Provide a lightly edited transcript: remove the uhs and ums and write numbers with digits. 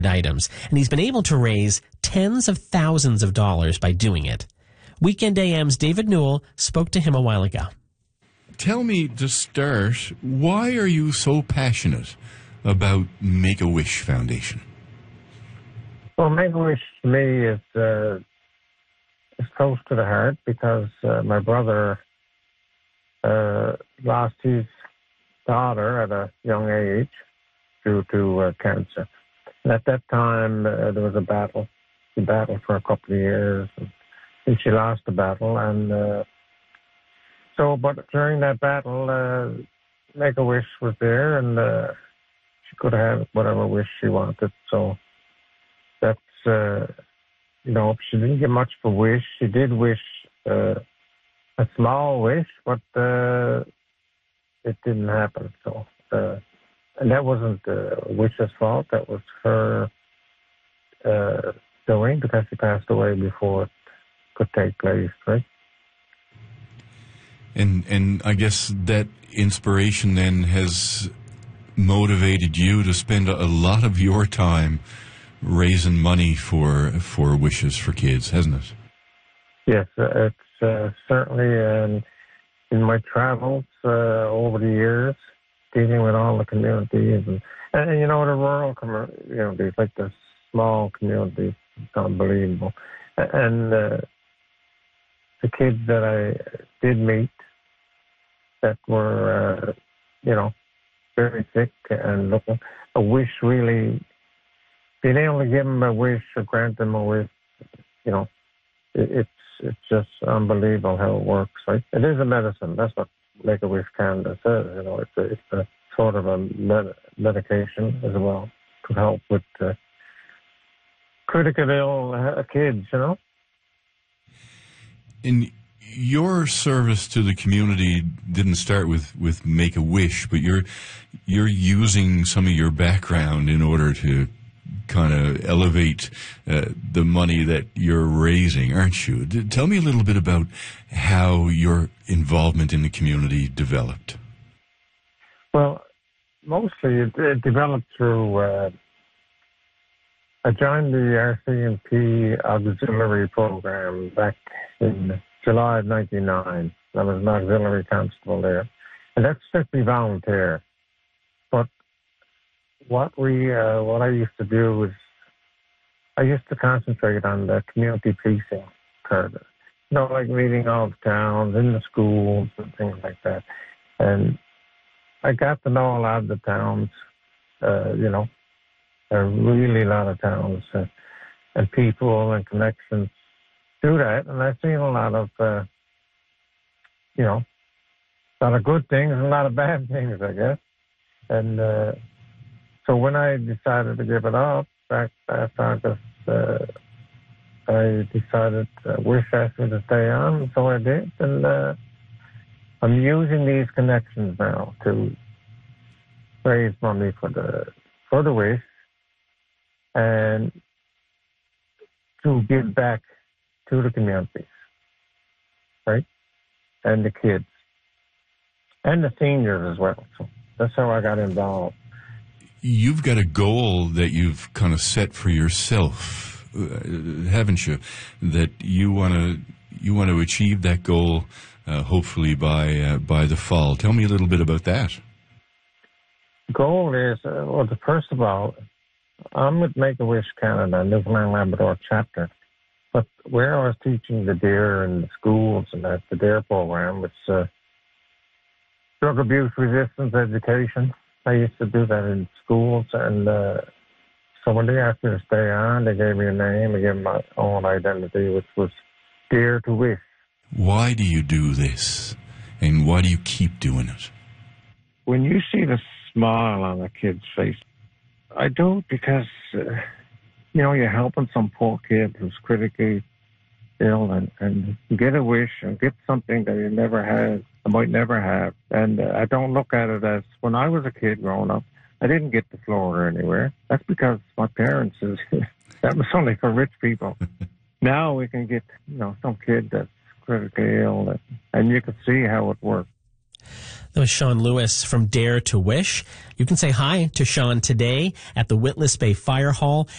items, and he's been able to raise tens of thousands of dollars by doing it. Weekend AM's David Newell spoke to him a while ago. Tell me to start, why are you so passionate about Make-A-Wish Foundation? Well, Make-A-Wish to me is close to the heart because my brother lost his daughter at a young age due to cancer. And at that time, there was a battle. She battled for a couple of years, and she lost the battle. And but during that battle, Make-A-Wish was there, and she could have had whatever wish she wanted. So that's, she didn't get much of a wish. She did wish a small wish, but it didn't happen. So, and that wasn't Wish's fault. That was her doing, because she passed away before it could take place, right? And I guess that inspiration then has motivated you to spend a lot of your time raising money for Wishes for Kids, hasn't it? Yes, it's certainly in my travels over the years, dealing with all the communities and the rural communities, like the small communities, it's unbelievable. And the kids that I did meet that were, very sick and looking, a wish really, being able to give them a wish or grant them a wish, it's just unbelievable how it works, right? It is a medicine. That's what Make-A-Wish Canada says. It's a sort of a medication as well to help with critically ill kids, And your service to the community didn't start with Make-A-Wish, but you're using some of your background in order to kind of elevate the money that you're raising, aren't you? Tell me a little bit about how your involvement in the community developed. Well, mostly it developed through, I joined the RCMP auxiliary program back in July of 1999. I was an auxiliary constable there. And that's strictly volunteer. But what I used to do was, I used to concentrate on the community policing part of it. Like meeting all the towns, in the schools and things like that. And I got to know a lot of the towns, a really lot of towns and people and connections through that. And I've seen a lot of, a lot of good things and a lot of bad things, I guess. And so when I decided to give it up back last August, I decided Wish asked me to stay on, so I did. And I'm using these connections now to raise money for the Wish and to give back to the communities, right? And the kids and the seniors as well. So that's how I got involved. You've got a goal that you've kind of set for yourself, haven't you? That you want to achieve that goal, hopefully by the fall. Tell me a little bit about that. The goal is, first of all, I'm with Make-A-Wish Canada, Newfoundland Labrador chapter. But where I was teaching the DARE in the schools and at the DARE program, it's drug abuse resistance education. I used to do that in schools, and so when they asked me to stay on, they gave me a name, they gave me my own identity, which was Dare to Wish. Why do you do this, and why do you keep doing it? When you see the smile on a kid's face, I do it because, you're helping some poor kid who's critically ill and get a wish and get something that you never had, or might never have. And I don't look at it as, when I was a kid growing up, I didn't get the floor anywhere. That's because my parents, that was only for rich people. Now we can get, some kid that's critically ill, and you can see how it works. That was Sean Lewis from Dare to Wish. You can say hi to Sean today at the Witless Bay Fire Hall.